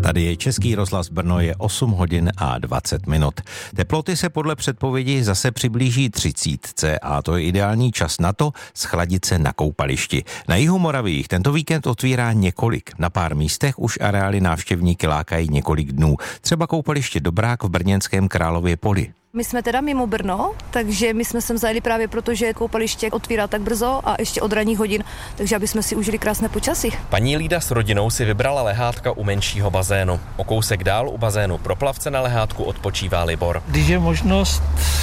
Tady je Český rozhlas Brno, je 8 hodin a 20 minut. Teploty se podle předpovědi zase přiblíží 30 a to je ideální čas na to schladit se na koupališti. Na jihu Moravy jich tento víkend otvírá několik. Na pár místech už areály návštěvníky lákají několik dnů. Třeba koupaliště Dobrák v brněnském Králově Poli. My jsme teda mimo Brno, takže my jsme sem zajeli právě proto, že koupaliště otvírá tak brzo a ještě od ranních hodin, takže aby jsme si užili krásné počasí. Paní Lída s rodinou si vybrala lehátka u menšího bazénu. O kousek dál u bazénu pro plavce na lehátku odpočívá Libor. Když je možnost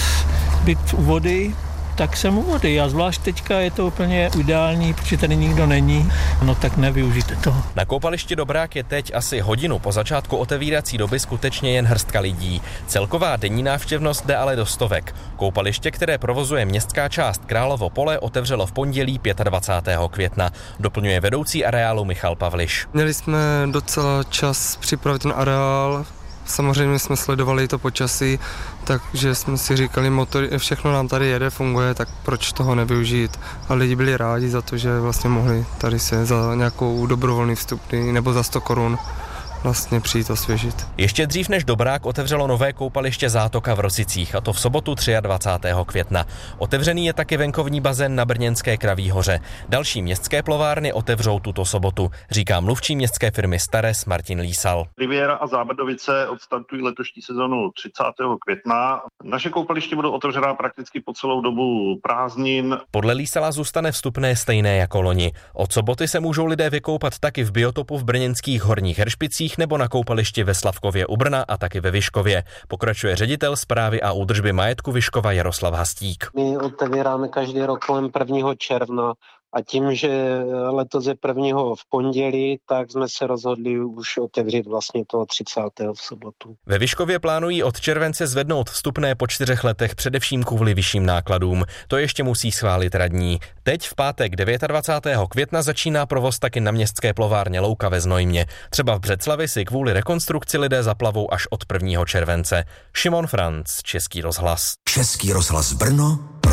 být u vody, tak jsem u vody. A zvlášť teďka je to úplně ideální, protože tady nikdo není, no tak nevyužijte toho. Na koupališti Dobrák je teď asi hodinu po začátku otevírací doby skutečně jen hrstka lidí. Celková denní návštěvnost jde ale do stovek. Koupaliště, které provozuje městská část Královo Pole, otevřelo v pondělí 25. května. Doplňuje vedoucí areálu Michal Pavliš. Měli jsme docela čas připravit ten areál. Samozřejmě jsme sledovali to počasí, takže jsme si říkali, všechno nám tady jede, funguje, tak proč toho nevyužít. A lidi byli rádi za to, že vlastně mohli tady se za nějakou dobrovolný vstupný nebo za 100 korun vlastně přijít osvěžit. Ještě dřív než Dobrák otevřelo nové koupaliště Zátoka v Rosicích, a to v sobotu 23. května. Otevřený je taky venkovní bazén na brněnské Kraví hoře. Další městské plovárny otevřou tuto sobotu, říká mluvčí městské firmy Stares Martin Lísal. Riviera a Zábrdovice odstartují letošní sezonu 30. května. Naše koupaliště budou otevřená prakticky po celou dobu prázdnin. Podle Lísala zůstane vstupné stejné jako loni. Od soboty se můžou lidé vykoupat taky v biotopu v brněnských Horních Hršpicích nebo na koupališti ve Slavkově u Brna a taky ve Vyškově. Pokračuje ředitel správy a údržby majetku Vyškova Jaroslav Hastík. My otevíráme každý rok kolem 1. června. A tím, že letos je 1. v pondělí, tak jsme se rozhodli už otevřít vlastně toho 30. v sobotu. Ve Vyškově plánují od července zvednout vstupné po 4 letech především kvůli vyšším nákladům. To ještě musí schválit radní. Teď v pátek 29. května začíná provoz taky na městské plovárně Louka ve Znojmě. Třeba v Břeclavi si kvůli rekonstrukci lidé zaplavou až od 1. července. Šimon Franc, Český rozhlas. Český rozhlas Brno.